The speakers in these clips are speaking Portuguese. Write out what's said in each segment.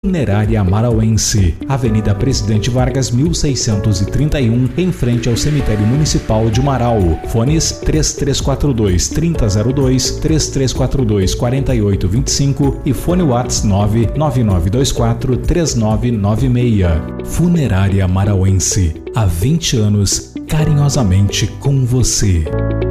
Funerária Marauense, Avenida Presidente Vargas 1631, em frente ao Cemitério Municipal de Marau. Fones 3342-3002, 3342-4825 e fone WhatsApp 99924-3996. Funerária Marauense, há 20 anos, carinhosamente com você.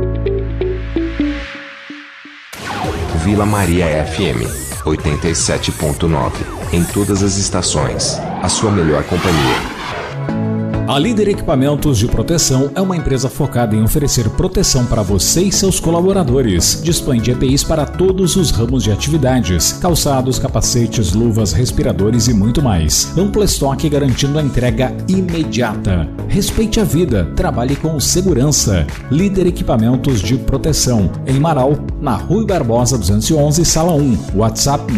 Vila Maria FM 87.9. Em todas as estações, a sua melhor companhia. A Líder Equipamentos de Proteção é uma empresa focada em oferecer proteção para você e seus colaboradores. Dispõe de EPIs para todos os ramos de atividades: calçados, capacetes, luvas, respiradores e muito mais. Amplo estoque garantindo a entrega imediata. Respeite a vida, trabalhe com segurança. Líder Equipamentos de Proteção, em Marau, na Rui Barbosa 211, Sala 1. WhatsApp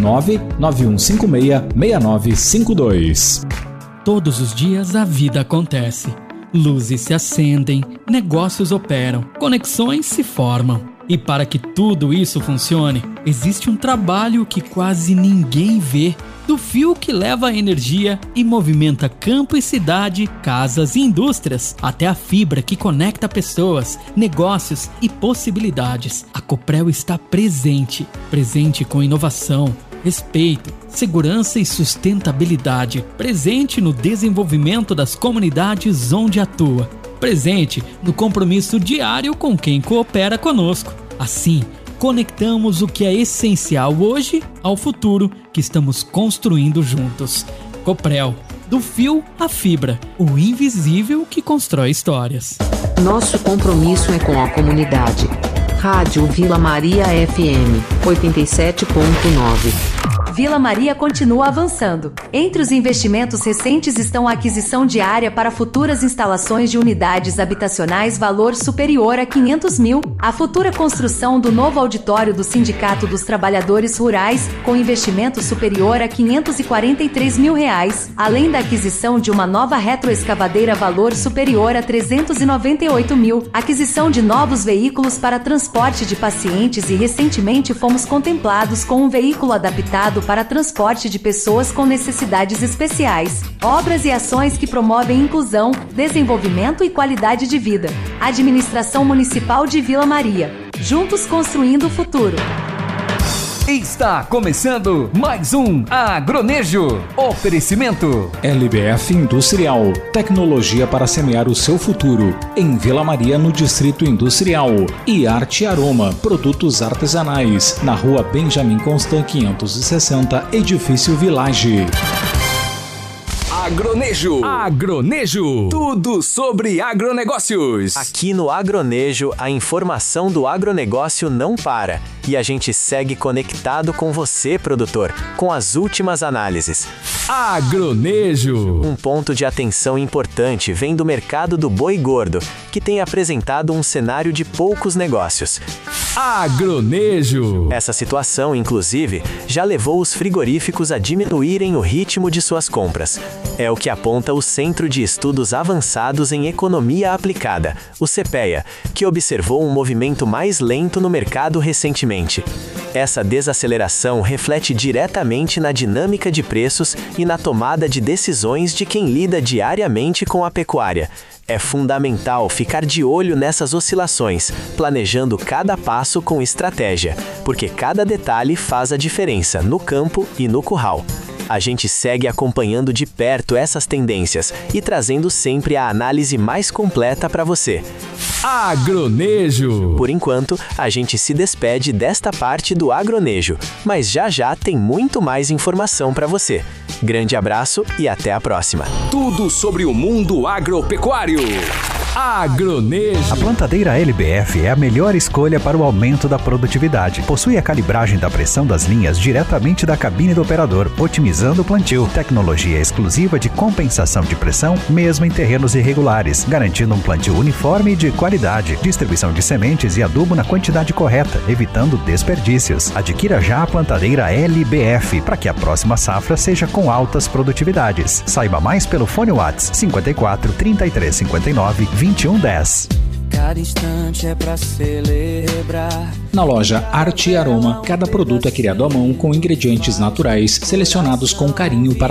99156-6952. Todos os dias a vida acontece. Luzes se acendem, negócios operam, conexões se formam. E para que tudo isso funcione, existe um trabalho que quase ninguém vê. Do fio que leva a energia e movimenta campo e cidade, casas e indústrias, até a fibra que conecta pessoas, negócios e possibilidades. A Coprel está presente com inovação, respeito, segurança e sustentabilidade, presente no desenvolvimento das comunidades onde atua, presente no compromisso diário com quem coopera conosco. Assim, conectamos o que é essencial hoje ao futuro que estamos construindo juntos. Coprel, do fio à fibra, o invisível que constrói histórias. Nosso compromisso é com a comunidade. Rádio Vila Maria FM 87.9. Vila Maria continua avançando. Entre os investimentos recentes estão a aquisição de área para futuras instalações de unidades habitacionais valor superior a 500 mil, a futura construção do novo auditório do Sindicato dos Trabalhadores Rurais com investimento superior a 543 mil reais, além da aquisição de uma nova retroescavadeira valor superior a 398 mil, aquisição de novos veículos para transporte de pacientes e recentemente fomos contemplados com um veículo adaptado para transporte de pessoas com necessidades especiais. Obras e ações que promovem inclusão, desenvolvimento e qualidade de vida. Administração Municipal de Vila Maria. Juntos construindo o futuro. Está começando mais um Agronejo. Oferecimento LBF Industrial, tecnologia para semear o seu futuro, em Vila Maria, no Distrito Industrial. E Arte Aroma, produtos artesanais, na Rua Benjamin Constant 560, Edifício Village. Agronejo. Tudo sobre agronegócios. Aqui no Agronejo, a informação do agronegócio não para. E a gente segue conectado com você, produtor, com as últimas análises. Agronejo. Um ponto de atenção importante vem do mercado do boi gordo, que tem apresentado um cenário de poucos negócios. Agronejo. Essa situação, inclusive, já levou os frigoríficos a diminuírem o ritmo de suas compras. É o que aponta o Centro de Estudos Avançados em Economia Aplicada, o CEPEA, que observou um movimento mais lento no mercado recentemente. Essa desaceleração reflete diretamente na dinâmica de preços e na tomada de decisões de quem lida diariamente com a pecuária. É fundamental ficar de olho nessas oscilações, planejando cada passo com estratégia, porque cada detalhe faz a diferença no campo e no curral. A gente segue acompanhando de perto essas tendências e trazendo sempre a análise mais completa para você. Agronejo. Por enquanto, a gente se despede desta parte do Agronejo, mas já já tem muito mais informação para você. Grande abraço e até a próxima. Tudo sobre o mundo agropecuário. Agronejo. A plantadeira LBF é a melhor escolha para o aumento da produtividade. Possui a calibragem da pressão das linhas diretamente da cabine do operador, otimizando o plantio. Tecnologia exclusiva de compensação de pressão, mesmo em terrenos irregulares, garantindo um plantio uniforme e de qualidade. Distribuição de sementes e adubo na quantidade correta, evitando desperdícios. Adquira já a plantadeira LBF para que a próxima safra seja com altas produtividades. Saiba mais pelo fone WhatsApp 54 33 59 2110. Cada instante é pra celebrar. Na loja Arte e Aroma, cada produto é criado à mão com ingredientes naturais, selecionados com carinho para